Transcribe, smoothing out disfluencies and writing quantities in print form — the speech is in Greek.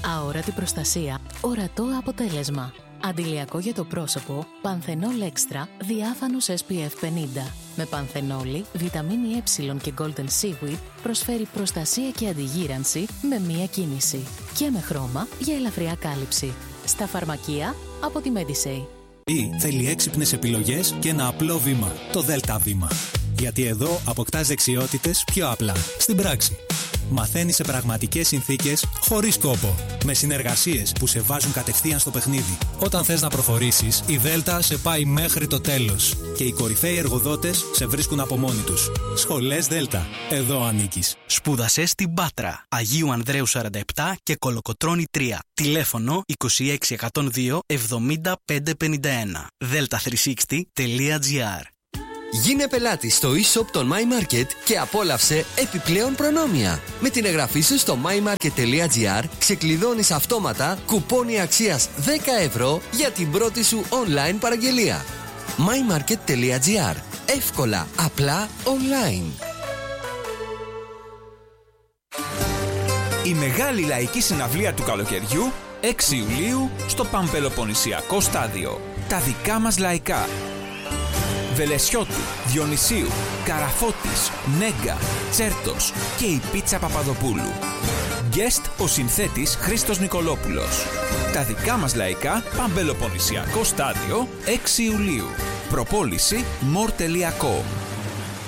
Αόρατη προστασία, ορατό αποτέλεσμα. Αντιλιακό για το πρόσωπο, Πανθενόλ Extra, διάφανος SPF 50. Με πανθενόλη, βιταμίνη Ε και Golden Seaweed προσφέρει προστασία και αντιγύρανση με μία κίνηση. Και με χρώμα για ελαφριά κάλυψη. Στα φαρμακεία από τη Medisay. Ή θέλει έξυπνες επιλογές και ένα απλό βήμα, το Δέλτα βήμα. Γιατί εδώ αποκτάς δεξιότητες πιο απλά, στην πράξη. Μαθαίνεις σε πραγματικές συνθήκες, χωρίς κόπο. Με συνεργασίες που σε βάζουν κατευθείαν στο παιχνίδι. Όταν θες να προχωρήσεις, η Δέλτα σε πάει μέχρι το τέλος. Και οι κορυφαίοι εργοδότες σε βρίσκουν από μόνοι τους. Σχολές Δέλτα. Εδώ ανήκεις. Σπούδασε στην Πάτρα. Αγίου Ανδρέου 47 και Κολοκοτρώνη 3. Τηλέφωνο 26102 70551. delta360.gr. Γίνε πελάτη στο e-shop των My Market και απόλαυσε επιπλέον προνόμια. Με την εγγραφή σου στο mymarket.gr ξεκλειδώνεις αυτόματα κουπόνι αξίας 10 ευρώ για την πρώτη σου online παραγγελία. mymarket.gr. Εύκολα, απλά, online. Η μεγάλη λαϊκή συναυλία του καλοκαιριού 6 Ιουλίου στο Παμπελοποννησιακό Στάδιο. Τα δικά μας λαϊκά. Βελεσιώτου, Διονυσίου, Καραφώτης, Νέγκα, Τσέρτος και η Πίτσα Παπαδοπούλου. Guest ο συνθέτης Χρήστος Νικολόπουλος. Τα δικά μας λαϊκά, Παμπελοποννησιακό Στάδιο, 6 Ιουλίου. Προπόληση more.com.